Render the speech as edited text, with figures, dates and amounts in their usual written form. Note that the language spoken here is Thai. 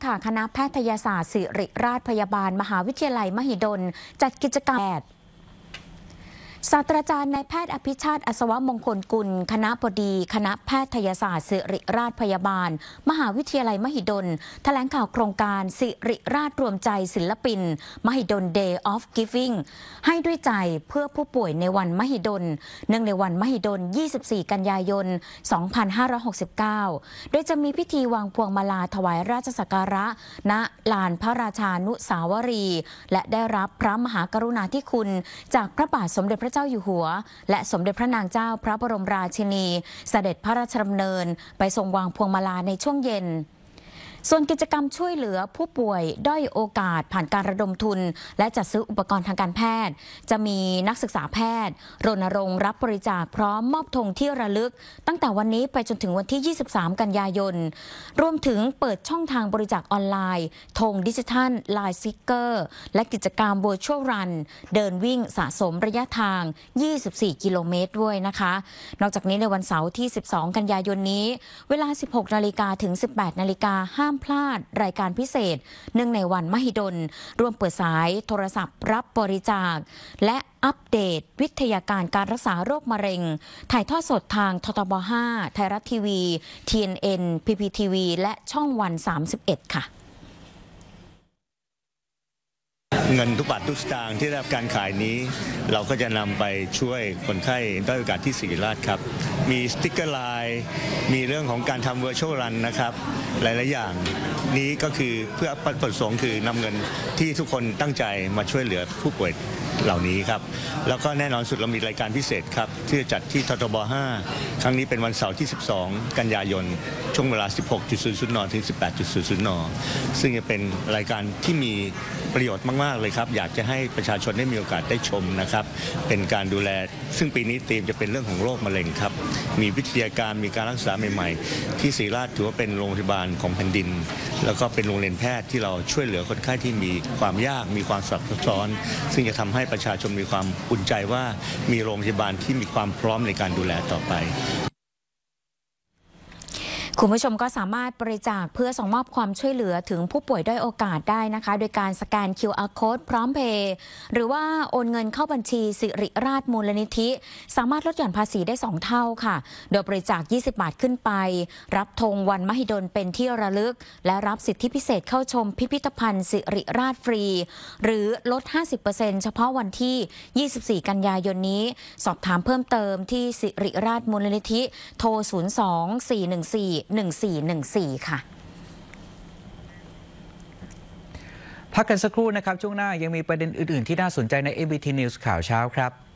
ค่ะคณะแพทยศาสตร์ศิริราชพยาบาลมหาวิทยาลัยมหิดลจัดกิจกรรมศาสตราจารย์นายแพทย์อภิชาติอัศวมงคลกุลคณบดีคณะแพทยศาสตร์ศิริราชพยาบาลมหาวิทยาลัยมหิดลแถลงข่าวโครงการศิริราชรวมใจศิลปินมหิดล Day of Giving ให้ด้วยใจเพื่อผู้ป่วยในวันมหิดลเนื่องในวันมหิดล 24 กันยายน 2569 โดยจะมีพิธีวางพวงมาลาถวายราชสักการะณลานพระราชานุสาวรีย์และได้รับพระมหากรุณาธิคุณจากพระบาทสมเด็จพระเจ้าอยู่หัวและสมเด็จพระนางเจ้าพระบรมราชินีเสด็จพระราชดำเนินไปทรงวางพวงมาลาในช่วงเย็นส่วนกิจกรรมช่วยเหลือผู้ป่วยด้อยโอกาสผ่านการระดมทุนและจัดซื้ออุปกรณ์ทางการแพทย์จะมีนักศึกษาแพทย์รณรงค์รับบริจาคพร้อมมอบธงที่ระลึกตั้งแต่วันนี้ไปจนถึงวันที่ 23 กันยายนรวมถึงเปิดช่องทางบริจาคออนไลน์ธงดิจิทัลลายสติ๊กเกอร์และกิจกรรม Virtual Run เดินวิ่งสะสมระยะทาง 24 กิโลเมตรด้วยนะคะนอกจากนี้ในวันเสาร์ที่ 12 กันยายนนี้เวลา 16 นาฬิกาถึง 18 นาฬิกาห้ามพลาดรายการพิเศษเนื่องในวันมหิดลร่วมเปิดสายโทรศัพท์รับบริจาคและอัปเดตวิทยาการการรักษาโรคมะเร็งถ่ายทอดสดทางททบ 5 ไทยรัฐทีวี TNN PPTV และช่องวัน 31 ค่ะเงินทุกบาททุกสตางค์ที่ได้รับการขายนี้เราก็จะนำไปช่วยคนไข้ด้อยโอกาสที่ศิริราชครับมีสติ๊กเกอร์ไลน์มีเรื่องของการทำ Virtual Run นะครับหลายๆอย่างนี้ก็คือเพื่อประสงค์คือนำเงินที่ทุกคนตั้งใจมาช่วยเหลือผู้ป่วยเหล่านี้ครับแล้วก็แน่นอนสุดเรามีรายการพิเศษครับที่จะจัดที่ททบ 5 ครั้งนี้เป็นวันเสาร์ที่ 12 กันยายนช่วงเวลา 16.00 น. ถึง 18.00 น. ซึ่งจะเป็นรายการที่มีประโยชน์มากๆเลยครับอยากจะให้ประชาชนได้มีโอกาสได้ชมนะครับเป็นการดูแลซึ่งปีนี้ธีมจะเป็นเรื่องของโรคมะเร็งครับมีวิทยาการมีการรักษาใหม่ๆที่ศิริราชถือว่าเป็นโรงพยาบาลของแผ่นดินแล้วก็เป็นโรงเรียนแพทย์ที่เราช่วยเหลือคนไข้ที่มีความยากมีความซับซ้อนซึ่งจะทำให้ประชาชนมีความอุ่นใจว่ามีโรงพยาบาลที่มีความพร้อมในการดูแลต่อไปคุณผู้ชมก็สามารถบริจาคเพื่อส่งมอบความช่วยเหลือถึงผู้ป่วยด้อยโอกาสได้นะคะโดยการสแกน QR Code พร้อมเพย์หรือว่าโอนเงินเข้าบัญชีศิริราชมูลนิธิสามารถลดหย่อนภาษีได้2เท่าค่ะโดยบริจาค20 บาทขึ้นไปรับธงวันมหิดลเป็นที่ระลึกและรับสิทธิพิเศษเข้าชมพิพิธภัณฑ์ศิริราชฟรีหรือลด 50% เฉพาะวันที่ 24 กันยายนนี้สอบถามเพิ่มเติมที่ศิริราชมูลนิธิโทร 02-414-1414 ค่ะพักกันสักครู่นะครับช่วงหน้ายังมีประเด็นอื่นๆที่น่าสนใจใน MBT News ข่าวเช้าครับ